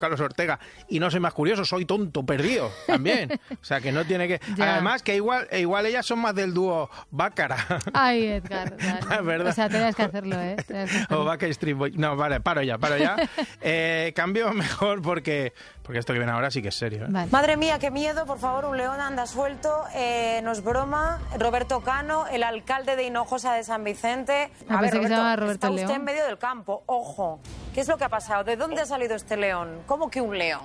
Carlos Ortega, y no soy más curioso, soy tonto perdido también. O sea, que no tiene que... Además, que igual ellas son más del dúo Bácara. Ay, Edgar. ¿Verdad? O sea, tenías que hacerlo, ¿eh? O Backstreet Boys. No, vale, paro ya. Cambio mejor porque esto que viene ahora sí que es serio, ¿eh? Vale. Madre mía, qué miedo, por favor, un león anda suelto. No es broma. Roberto Cano, el alcalde de Hinojosa de San Vicente. A ver, Roberto, está usted en medio del campo. Ojo, ¿qué es lo que ha pasado? ¿De dónde ha salido este león? ¿Cómo que un león?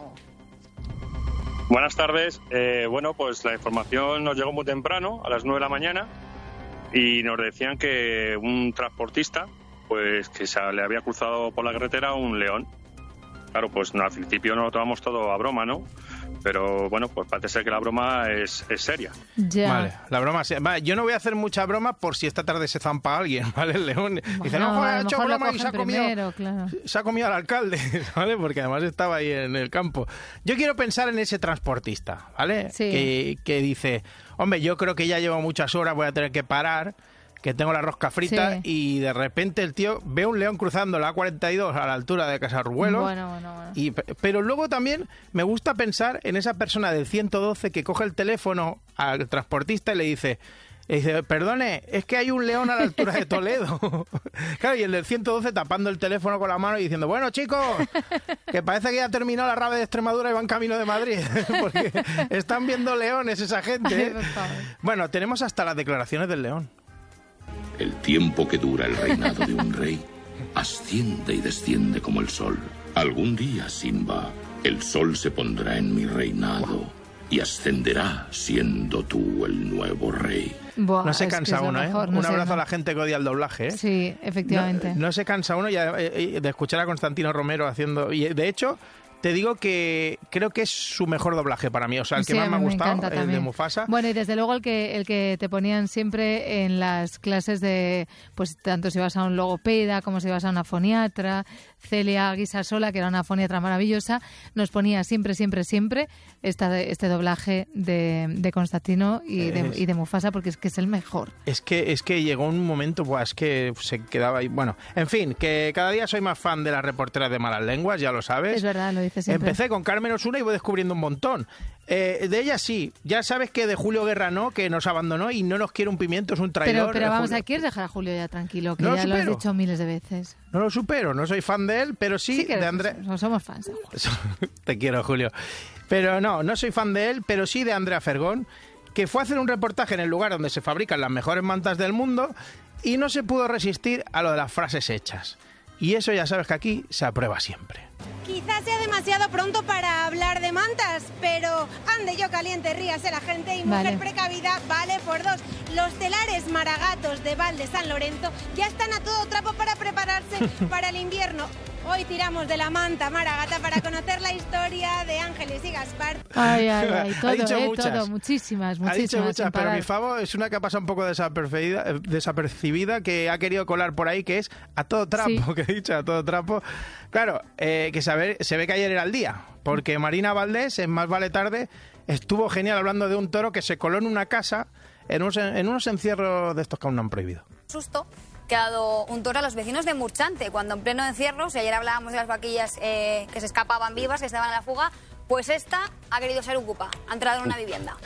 Buenas tardes. Bueno, pues la información nos llegó muy temprano, a las 9 de la mañana, y nos decían que un transportista, pues que se le había cruzado por la carretera un león. Claro, pues al principio nos lo tomamos todo a broma, ¿no? Pero bueno, pues parece ser que la broma es seria. Ya. Vale, la broma sí. Vale, yo no voy a hacer mucha broma por si esta tarde se zampa alguien, ¿vale? El león dice, no, ha hecho broma y se ha comido al alcalde, ¿vale? Porque además estaba ahí en el campo. Yo quiero pensar en ese transportista, ¿vale? Sí. Que dice, hombre, yo creo que ya llevo muchas horas, voy a tener que parar, que tengo la rosca frita, y de repente el tío ve un león cruzando la A42 a la altura de Casarruelos. Bueno. Pero luego también me gusta pensar en esa persona del 112 que coge el teléfono al transportista y le dice, perdone, es que hay un león a la altura de Toledo. Claro, y el del 112 tapando el teléfono con la mano y diciendo, bueno, chicos, que parece que ya ha terminado la rave de Extremadura y van camino de Madrid, porque están viendo leones esa gente, ¿eh? Bueno, tenemos hasta las declaraciones del león. El tiempo que dura el reinado de un rey asciende y desciende como el sol. Algún día, Simba, el sol se pondrá en mi reinado y ascenderá siendo tú el nuevo rey. Buah, no se cansa uno, ¿eh? Un abrazo a la gente que odia el doblaje, ¿eh? Sí, efectivamente. No se cansa uno de escuchar a Constantino Romero haciendo... Y de hecho, te digo que creo que es su mejor doblaje para mí. O sea, el que más me ha gustado, el de Mufasa. Bueno, y desde luego el que te ponían siempre en las clases de... Pues tanto si vas a un logopeda como si vas a una foniatra... Celia Guisasola, que era una foniatra maravillosa, nos ponía siempre este doblaje de Constantino y de Mufasa, porque es que es el mejor. Es que llegó un momento, pues que se quedaba ahí. Bueno, en fin, que cada día soy más fan de las reporteras de malas lenguas, ya lo sabes. Es verdad, lo dices siempre. Empecé con Carmen Osuna y voy descubriendo un montón. De ella sí, ya sabes que de Julio Guerra no, que nos abandonó y no nos quiere un pimiento, es un traidor. Pero vamos, ¿quieres dejar a Julio ya tranquilo? Que no ya lo has dicho miles de veces. No lo supero, no soy fan de él, pero sí que de Andrea. No somos fans de Julio. Te quiero, Julio. Pero no soy fan de él, pero sí de Andrea Fergón, que fue a hacer un reportaje en el lugar donde se fabrican las mejores mantas del mundo y no se pudo resistir a lo de las frases hechas. Y eso ya sabes que aquí se aprueba siempre. Quizás sea demasiado pronto para hablar de mantas, pero ande yo caliente, ríase la gente y mujer precavida vale por dos. Los telares Maragatos de Val de San Lorenzo ya están a todo trapo para prepararse para el invierno. Hoy tiramos de la manta Maragata para conocer la historia de Ángeles y Gaspar. Ay, todo, muchísimas. Ha dicho muchas, pero mi favor es una que ha pasado un poco desapercibida, que ha querido colar por ahí, que es a todo trapo, que he dicho, a todo trapo. Claro, que se ve que ayer era el día, porque Marina Valdés, en Más vale tarde, estuvo genial hablando de un toro que se coló en una casa en unos encierros de estos que aún no han prohibido. Susto que ha dado un toro a los vecinos de Murchante, cuando en pleno encierro, si ayer hablábamos de las vaquillas que se escapaban vivas, que estaban en la fuga, pues esta ha querido ser ocupa, ha entrado en una vivienda.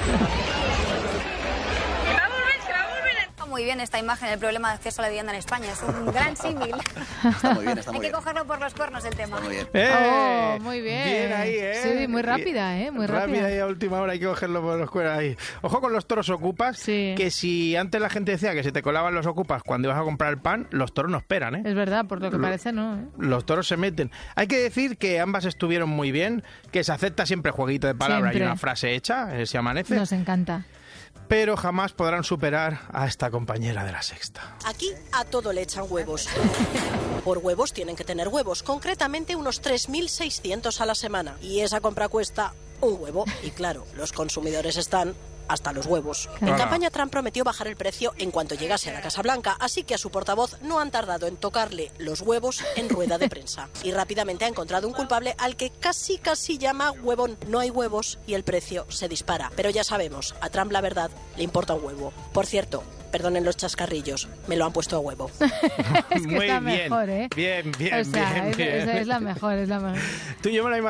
Muy bien esta imagen, el problema de acceso a la vivienda en España. Es un gran símil. Está muy bien, Hay que cogerlo por los cuernos el tema. Muy bien. Muy bien. Bien ahí, ¿eh? Sí, muy rápida, muy rápida. Rápida y a última hora hay que cogerlo por los cuernos ahí. Ojo con los toros ocupas, que si antes la gente decía que se te colaban los ocupas cuando ibas a comprar el pan, los toros no esperan, ¿eh? Es verdad, por lo que parece no, ¿eh? Los toros se meten. Hay que decir que ambas estuvieron muy bien, que se acepta siempre jueguito de palabras y una frase hecha, si amanece. Nos encanta. Pero jamás podrán superar a esta compañera de La Sexta. Aquí a todo le echan huevos. Por huevos tienen que tener huevos, concretamente unos 3.600 a la semana. Y esa compra cuesta un huevo. Y claro, los consumidores están hasta los huevos. Claro. En campaña Trump prometió bajar el precio en cuanto llegase a la Casa Blanca, así que a su portavoz no han tardado en tocarle los huevos en rueda de prensa. Y rápidamente ha encontrado un culpable al que casi llama huevón. No hay huevos y el precio se dispara. Pero ya sabemos, a Trump la verdad le importa un huevo. Por cierto, perdonen los chascarrillos, me lo han puesto a huevo. Es que Muy está bien, mejor, ¿eh? bien, O sea, bien. es la mejor, es la mejor. Tú y yo me lo